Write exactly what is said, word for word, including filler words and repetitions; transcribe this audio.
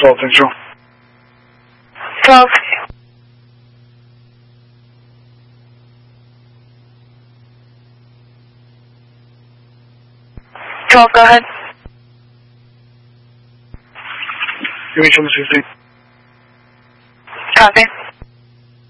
twelve, Central. twelve. twelve, go ahead. Give me from the sixteen. Copy.